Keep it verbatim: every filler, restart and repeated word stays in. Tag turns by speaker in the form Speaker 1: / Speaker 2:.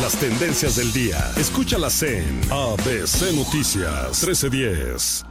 Speaker 1: las tendencias del día. Escúchalas en A B C Noticias trece diez.